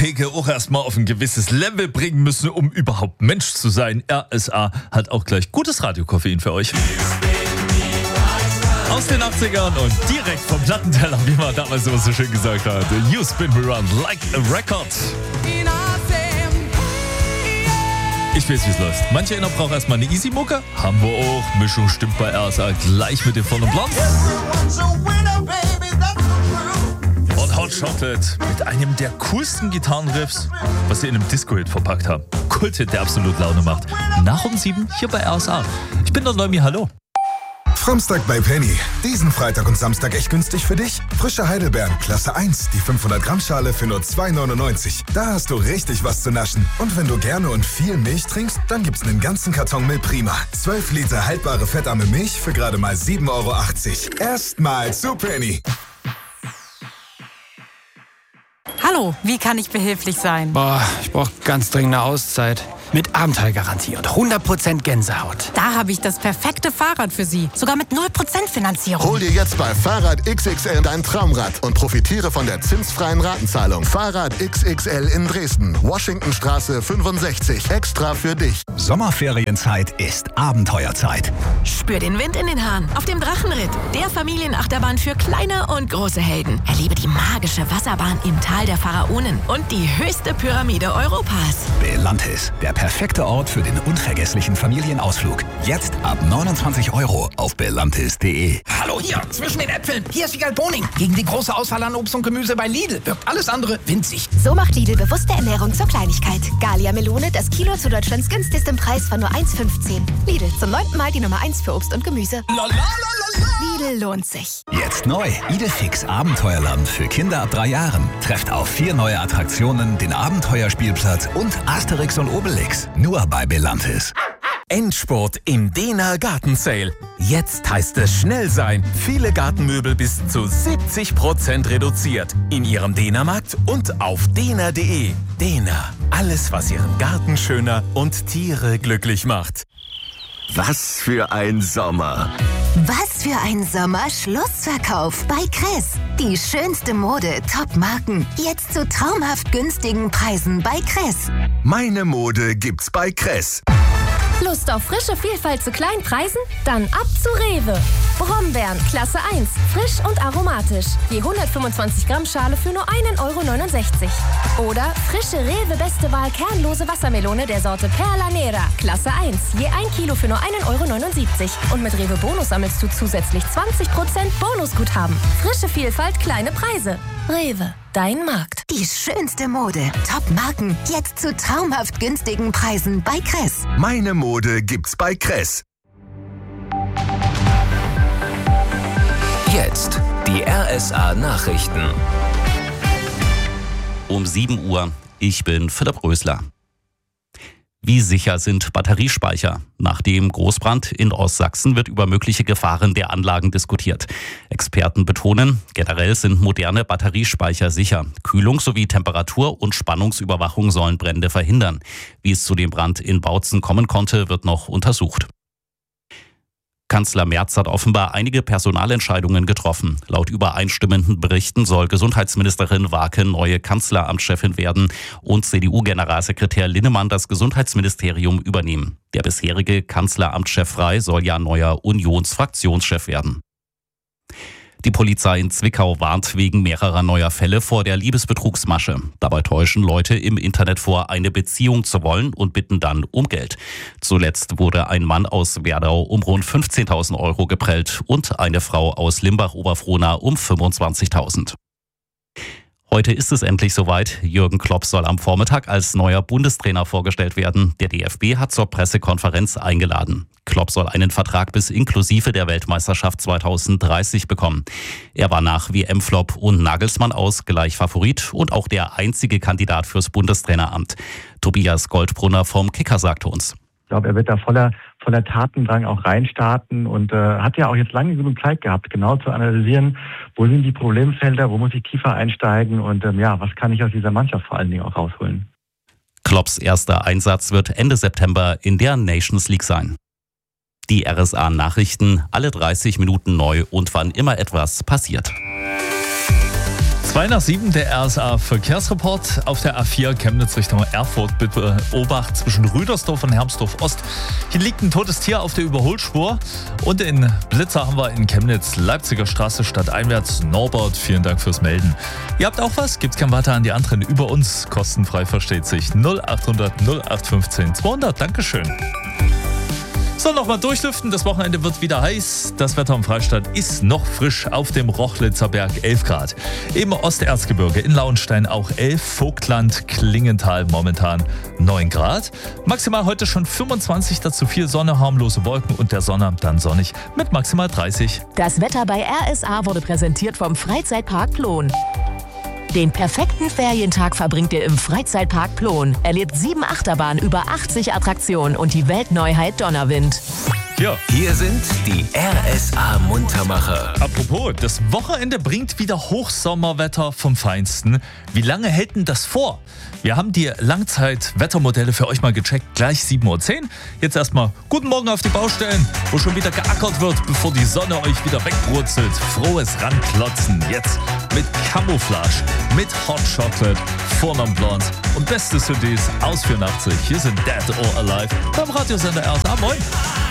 Peke auch erstmal auf ein gewisses Level bringen müssen, um überhaupt Mensch zu sein. RSA hat auch gleich gutes Radiokoffein für euch. Aus den 80ern und direkt vom Plattenteller, wie man damals so schön gesagt hat. You spin me round like a record. Ich weiß, wie es läuft. Manche einer braucht erstmal eine Easy-Mucke. Haben wir auch. Mischung stimmt bei RSA gleich mit dem vollen Plan. Und Hot Chocolate mit einem der coolsten Gitarrenriffs, was sie in einem Disco-Hit verpackt haben. Kult-Hit, der absolut Laune macht. Nach um 7 hier bei RSA. Ich bin der Neumi, hallo. Framstag bei Penny. Diesen Freitag und Samstag echt günstig für dich. Frische Heidelbeeren, Klasse 1, die 500 Gramm Schale für nur 2,99. Da hast du richtig was zu naschen. Und wenn du gerne und viel Milch trinkst, dann gibt's einen ganzen Karton Milprima. 12 Liter haltbare fettarme Milch für gerade mal 7,80 €. Erstmal zu Penny. Hallo, wie kann ich behilflich sein? Ich brauche ganz dringend eine Auszeit. Mit Abenteuergarantie und 100% Gänsehaut. Da habe ich das perfekte Fahrrad für Sie. Sogar mit 0% Finanzierung. Hol dir jetzt bei Fahrrad XXL dein Traumrad und profitiere von der zinsfreien Ratenzahlung. Fahrrad XXL in Dresden. Washingtonstraße 65. Extra für dich. Sommerferienzeit ist Abenteuerzeit. Spür den Wind in den Haaren auf dem Drachenritt. Der Familienachterbahn für kleine und große Helden. Erlebe die magische Wasserbahn im Tal der Pharaonen und die höchste Pyramide Europas. Belantis, der perfekte Ort für den unvergesslichen Familienausflug. Jetzt ab 29 € auf belantis.de. Hallo hier, zwischen den Äpfeln. Hier ist Wiegald Boning. Gegen die große Auswahl an Obst und Gemüse bei Lidl wirkt alles andere winzig. So macht Lidl bewusste Ernährung zur Kleinigkeit. Galia Melone, das Kilo zu Deutschlands günstigstem Preis von nur 1,15. Lidl, zum 9. Mal die Nummer 1 für Obst und Gemüse. Lidl lohnt sich. Jetzt neu. Idefix Abenteuerland für Kinder ab 3 Jahren. Trefft auf 4 neue Attraktionen, den Abenteuerspielplatz und Asterix und Obelix. Nur bei Belantis. Endspurt im Dehner Gartensale. Jetzt heißt es schnell sein. Viele Gartenmöbel bis zu 70% reduziert. In Ihrem Dehnermarkt und auf dehner.de. Dehner. Alles, was Ihren Garten schöner und Tiere glücklich macht. Was für ein Sommer. Was für ein Sommer. Schlussverkauf bei Kress. Die schönste Mode, Top-Marken. Jetzt zu traumhaft günstigen Preisen bei Kress. Meine Mode gibt's bei Kress. Lust auf frische Vielfalt zu kleinen Preisen? Dann ab zu Rewe. Brombeeren, Klasse 1, frisch und aromatisch. Je 125 Gramm Schale für nur 1,69 €. Oder frische Rewe Beste Wahl kernlose Wassermelone der Sorte Perla Nera, Klasse 1, je 1 Kilo für nur 1,79 €. Und mit Rewe Bonus sammelst du zusätzlich 20% Bonusguthaben. Frische Vielfalt, kleine Preise. Rewe, dein Markt. Die schönste Mode, Top-Marken. Jetzt zu traumhaft günstigen Preisen bei Kress. Meine Mode gibt's bei Kress. Jetzt die RSA Nachrichten. Um 7 Uhr. Ich bin Philipp Rösler. Wie sicher sind Batteriespeicher? Nach dem Großbrand in Ostsachsen wird über mögliche Gefahren der Anlagen diskutiert. Experten betonen, generell sind moderne Batteriespeicher sicher. Kühlung sowie Temperatur- und Spannungsüberwachung sollen Brände verhindern. Wie es zu dem Brand in Bautzen kommen konnte, wird noch untersucht. Kanzler Merz hat offenbar einige Personalentscheidungen getroffen. Laut übereinstimmenden Berichten soll Gesundheitsministerin Warke neue Kanzleramtschefin werden und CDU-Generalsekretär Linnemann das Gesundheitsministerium übernehmen. Der bisherige Kanzleramtschef Frey soll ja neuer Unionsfraktionschef werden. Die Polizei in Zwickau warnt wegen mehrerer neuer Fälle vor der Liebesbetrugsmasche. Dabei täuschen Leute im Internet vor, eine Beziehung zu wollen und bitten dann um Geld. Zuletzt wurde ein Mann aus Werdau um rund 15.000 € geprellt und eine Frau aus Limbach-Oberfrohna um 25.000. Heute ist es endlich soweit. Jürgen Klopp soll am Vormittag als neuer Bundestrainer vorgestellt werden. Der DFB hat zur Pressekonferenz eingeladen. Klopp soll einen Vertrag bis inklusive der Weltmeisterschaft 2030 bekommen. Er war nach WM-Flop und Nagelsmann aus gleich Favorit und auch der einzige Kandidat fürs Bundestraineramt. Tobias Goldbrunner vom Kicker sagte uns: Ich glaube, er wird da voller Tatendrang auch reinstarten und hat ja auch jetzt lange genug Zeit gehabt, genau zu analysieren, wo sind die Problemfelder, wo muss ich tiefer einsteigen und was kann ich aus dieser Mannschaft vor allen Dingen auch rausholen. Klopps erster Einsatz wird Ende September in der Nations League sein. Die RSA-Nachrichten alle 30 Minuten neu und wann immer etwas passiert. 6:02, der RSA-Verkehrsreport auf der A4 Chemnitz Richtung Erfurt. Bitte Obacht zwischen Rüdersdorf und Hermsdorf Ost. Hier liegt ein totes Tier auf der Überholspur. Und in Blitzer haben wir in Chemnitz Leipziger Straße stadteinwärts. Norbert, vielen Dank fürs Melden. Ihr habt auch was? Gibt's kein Weiter an die anderen über uns. Kostenfrei versteht sich. 0800 0815 200. Dankeschön. So, nochmal durchlüften. Das Wochenende wird wieder heiß. Das Wetter im Freistaat ist noch frisch. Auf dem Rochlitzer Berg 11 Grad. Im Osterzgebirge in Lauenstein auch 11. Vogtland, Klingenthal momentan 9 Grad. Maximal heute schon 25, dazu viel Sonne, harmlose Wolken und der Sonnabend dann sonnig mit maximal 30. Das Wetter bei RSA wurde präsentiert vom Freizeitpark Plon. Den perfekten Ferientag verbringt ihr im Freizeitpark Plon. Erlebt 7 Achterbahnen, über 80 Attraktionen und die Weltneuheit Donnerwind. Ja. Hier sind die RSA-Muntermacher. Apropos, das Wochenende bringt wieder Hochsommerwetter vom Feinsten. Wie lange hält denn das vor? Wir haben die Langzeit-Wettermodelle für euch mal gecheckt, gleich 7:10 Uhr. Jetzt erstmal guten Morgen auf die Baustellen, wo schon wieder geackert wird, bevor die Sonne euch wieder wegbrutzelt. Frohes Ranklotzen jetzt mit Camouflage, mit Hot Chocolate, Vornamen Blonde und beste CDs aus 84. Hier sind Dead or Alive beim Radiosender RSA. Moin!